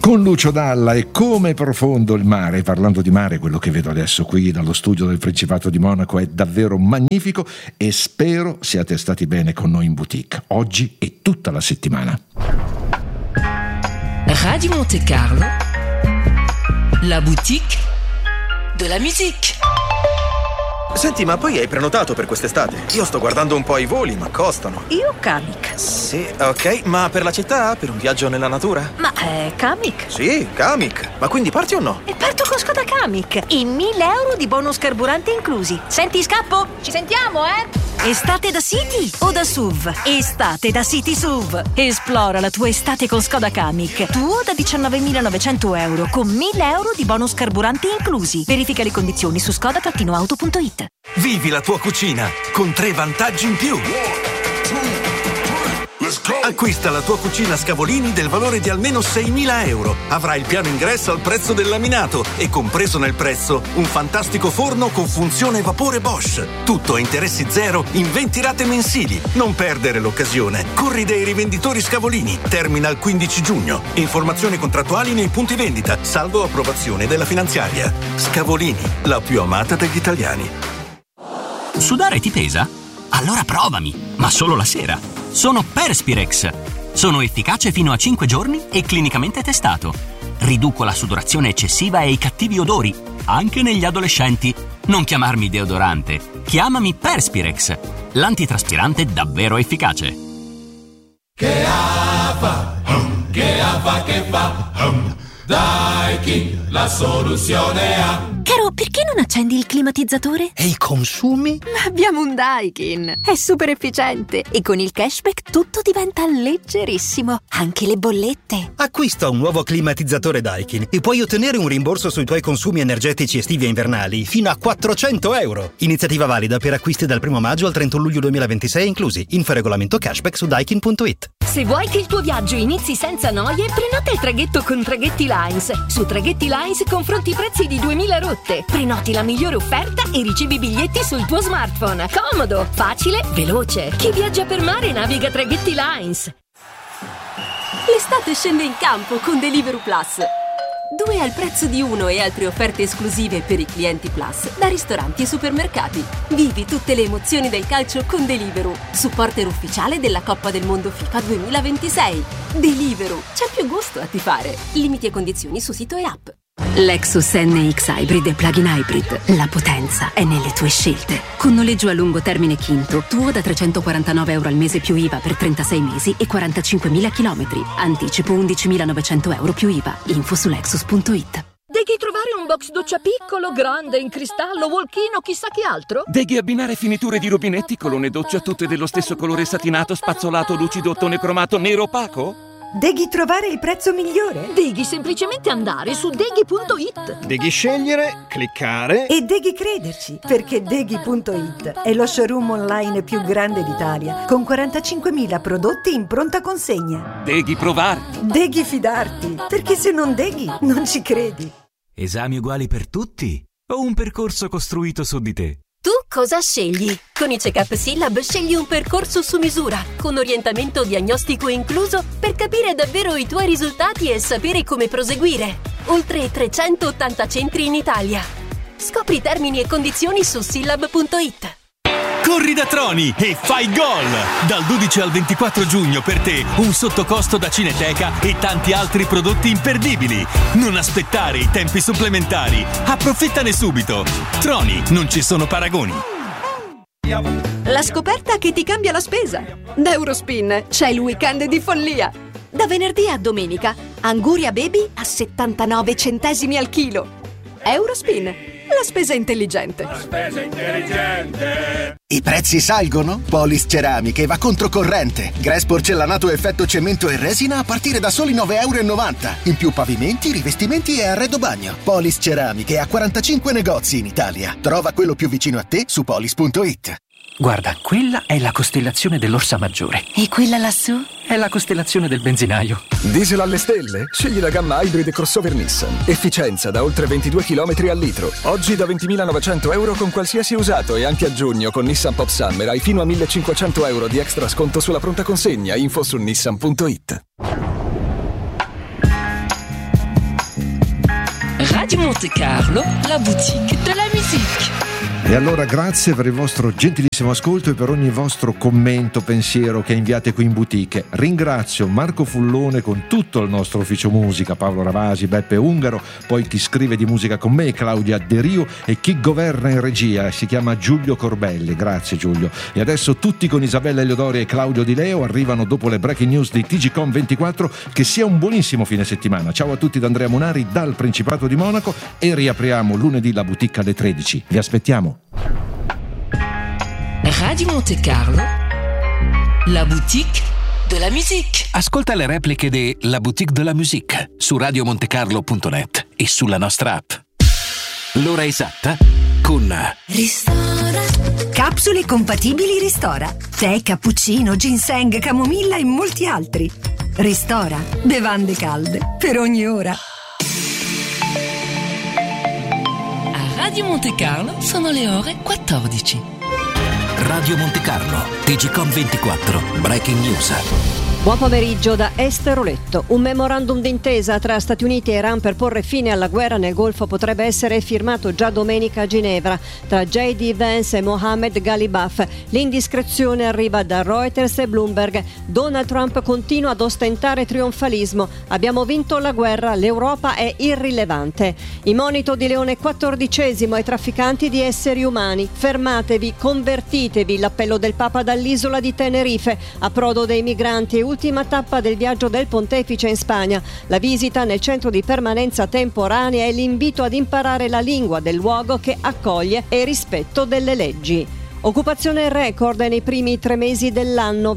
con Lucio Dalla e Come profondo il mare. Parlando di mare, quello che vedo adesso qui dallo studio del Principato di Monaco è davvero magnifico e spero siate stati bene con noi in boutique oggi e tutta la settimana. Radio Monte Carlo, la boutique de la musique. Senti, ma poi hai prenotato per quest'estate? Io sto guardando un po' i voli, ma costano. Io Kamiq. Sì, ok, ma per la città? Per un viaggio nella natura? Ma Kamiq? Sì, Kamiq. Ma quindi parti o no? E parto con Skoda Kamiq. E 1.000 euro di bonus carburante inclusi. Senti, scappo? Ci sentiamo, Estate da City o da SUV? Estate da City SUV. Esplora la tua estate con Skoda Kamiq. Tuo da 19.900 euro con 1.000 euro di bonus carburante inclusi. Verifica le condizioni su skoda-auto.it. Vivi la tua cucina con 3 vantaggi in più. Acquista la tua cucina Scavolini del valore di almeno 6.000 euro. Avrai il piano ingresso al prezzo del laminato e compreso nel prezzo un fantastico forno con funzione vapore Bosch. Tutto a interessi zero in 20 rate mensili. Non perdere l'occasione. Corri dai rivenditori Scavolini. Termina il 15 giugno. Informazioni contrattuali nei punti vendita, salvo approvazione della finanziaria. Scavolini, la più amata degli italiani. Sudare ti pesa? Allora provami, ma solo la sera. Sono Perspirex. Sono efficace fino a 5 giorni e clinicamente testato. Riduco la sudorazione eccessiva e i cattivi odori, anche negli adolescenti. Non chiamarmi deodorante, chiamami Perspirex, l'antitraspirante davvero efficace. Che fa? Daikin, la soluzione ha. Caro, perché non accendi il climatizzatore? E i consumi? Abbiamo un Daikin. È super efficiente e con il cashback tutto diventa leggerissimo, anche le bollette. Acquista un nuovo climatizzatore Daikin e puoi ottenere un rimborso sui tuoi consumi energetici estivi e invernali fino a 400 euro. Iniziativa valida per acquisti dal 1 maggio al 31 luglio 2026 inclusi. Info regolamento cashback su daikin.it. Se vuoi che il tuo viaggio inizi senza noie, prenota il traghetto con Traghetti Lines. Su Traghetti Lines confronti i prezzi di 2000 rotte. Prenoti la migliore offerta e ricevi i biglietti sul tuo smartphone. Comodo, facile, veloce. Chi viaggia per mare naviga Traghetti Lines. L'estate scende in campo con Deliveroo Plus. 2 al prezzo di 1 e altre offerte esclusive per i clienti Plus da ristoranti e supermercati. Vivi tutte le emozioni del calcio con Deliveroo, supporter ufficiale della Coppa del Mondo FIFA 2026. Deliveroo, c'è più gusto a tifare. Limiti e condizioni su sito e app. Lexus NX Hybrid e Plug-in Hybrid. La potenza è nelle tue scelte. Con noleggio a lungo termine Quinto, tuo da 349 euro al mese più IVA per 36 mesi e 45.000 chilometri. Anticipo 11.900 euro più IVA. Info su Lexus.it. Devi trovare un box doccia piccolo, grande, in cristallo, walk-in, chissà che altro? Devi abbinare finiture di rubinetti, colonne doccia tutte dello stesso colore satinato, spazzolato, lucido, ottone cromato, nero opaco? Devi trovare il prezzo migliore? Devi semplicemente andare su Deghi.it. Devi scegliere, cliccare e devi crederci, perché Deghi.it è lo showroom online più grande d'Italia, con 45.000 prodotti in pronta consegna. Devi provare. Devi fidarti, perché se non deghi, non ci credi. Esami uguali per tutti o un percorso costruito su di te? Tu cosa scegli? Con i Check-up Syllab scegli un percorso su misura, con orientamento diagnostico incluso per capire davvero i tuoi risultati e sapere come proseguire. Oltre 380 centri in Italia. Scopri termini e condizioni su Syllab.it. Corri da Troni e fai gol! Dal 12 al 24 giugno per te un sottocosto da Cineteca e tanti altri prodotti imperdibili. Non aspettare i tempi supplementari. Approfittane subito. Troni, non ci sono paragoni. La scoperta che ti cambia la spesa. Da Eurospin c'è il weekend di follia. Da venerdì a domenica, Anguria Baby a 79 centesimi al chilo. Eurospin, la spesa intelligente. La spesa intelligente. I prezzi salgono? Polis Ceramiche va controcorrente. Grass porcellanato effetto cemento e resina a partire da soli 9,90 euro. In più pavimenti, rivestimenti e arredo bagno. Polis Ceramiche ha 45 negozi in Italia. Trova quello più vicino a te su polis.it. Guarda, quella è la costellazione dell'Orsa Maggiore. E quella lassù? È la costellazione del benzinaio. Diesel alle stelle? Scegli la gamma Hybrid crossover Nissan. Efficienza da oltre 22 km al litro. Oggi da 20.900 euro con qualsiasi usato e anche a giugno con Nissan Pop Summer hai fino a 1.500 euro di extra sconto sulla pronta consegna. Info su nissan.it. Radio Monte Carlo, la boutique de la musique. E allora grazie per il vostro gentilissimo ascolto e per ogni vostro commento, pensiero che inviate qui in boutique. Ringrazio Marco Fullone con tutto il nostro ufficio musica, Paolo Ravasi, Beppe Ungaro, poi chi scrive di musica con me, Claudia De Rio, e chi governa in regia si chiama Giulio Corbelli. Grazie Giulio. E adesso tutti con Isabella Eliodori e Claudio Di Leo arrivano dopo le breaking news di TGcom 24. Che sia un buonissimo fine settimana. Ciao a tutti da Andrea Munari dal Principato di Monaco e riapriamo lunedì la boutique alle 13. Vi aspettiamo. Radio Monte Carlo, la boutique de la musique. Ascolta le repliche di La Boutique de la Musique su radiomontecarlo.net e sulla nostra app. L'ora esatta con Ristora. Capsule compatibili Ristora. Tè, cappuccino, ginseng, camomilla e molti altri. Ristora. Bevande calde per ogni ora. A Radio Monte Carlo sono le ore 14. Radio Monte Carlo, TGcom 24, Breaking News. Buon pomeriggio da Esther Oletto. Un memorandum d'intesa tra Stati Uniti e Iran per porre fine alla guerra nel Golfo potrebbe essere firmato già domenica a Ginevra tra J.D. Vance e Mohammed Ghalibaf. L'indiscrezione arriva da Reuters e Bloomberg. Donald Trump continua ad ostentare trionfalismo. Abbiamo vinto la guerra, l'Europa è irrilevante. Il monito di Leone XIV ai trafficanti di esseri umani. Fermatevi, convertitevi, l'appello del Papa dall'isola di Tenerife. Approdo dei migranti e ultima tappa del viaggio del pontefice in Spagna. La visita nel centro di permanenza temporanea e l'invito ad imparare la lingua del luogo che accoglie e rispetto delle leggi. Occupazione record nei primi 3 mesi dell'anno,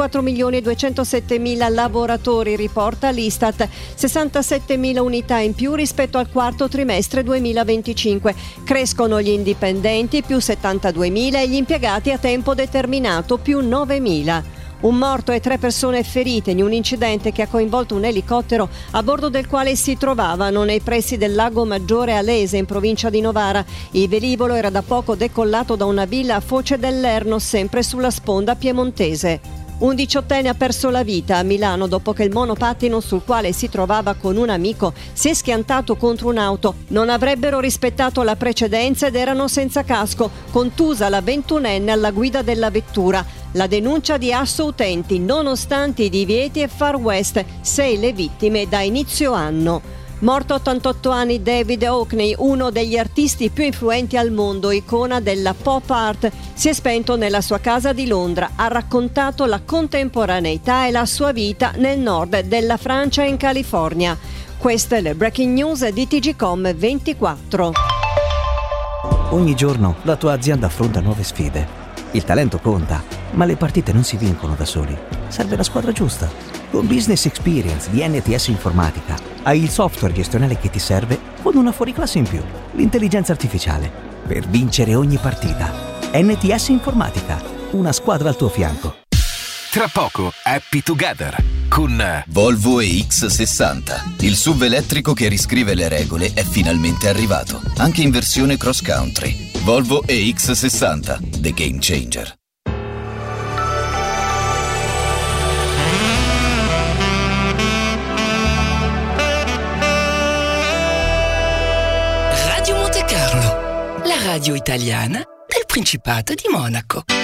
24.207.000 lavoratori, riporta l'Istat, 67.000 unità in più rispetto al quarto trimestre 2025. Crescono gli indipendenti, più 72.000, e gli impiegati a tempo determinato, più 9.000. Un morto e 3 persone ferite in un incidente che ha coinvolto un elicottero a bordo del quale si trovavano nei pressi del Lago Maggiore Alese in provincia di Novara. Il velivolo era da poco decollato da una villa a Foce del Lerno, sempre sulla sponda piemontese. Un 18enne ha perso la vita a Milano dopo che il monopattino sul quale si trovava con un amico si è schiantato contro un'auto. Non avrebbero rispettato la precedenza ed erano senza casco. Contusa la 21enne alla guida della vettura. La denuncia di Asso Utenti, nonostante i divieti e Far West, 6 le vittime da inizio anno. Morto a 88 anni David Hockney, uno degli artisti più influenti al mondo, icona della pop art, si è spento nella sua casa di Londra. Ha raccontato la contemporaneità e la sua vita nel nord della Francia e in California. Queste le breaking news di TGcom 24. Ogni giorno la tua azienda affronta nuove sfide. Il talento conta, ma le partite non si vincono da soli. Serve la squadra giusta. Con Business Experience di NTS Informatica hai il software gestionale che ti serve con una fuoriclasse in più, l'intelligenza artificiale, per vincere ogni partita. NTS Informatica, una squadra al tuo fianco. Tra poco, Happy Together con Volvo EX60. Il SUV elettrico che riscrive le regole è finalmente arrivato, anche in versione cross country. Volvo EX60, the game changer. Radio Monte Carlo, la radio italiana del Principato di Monaco.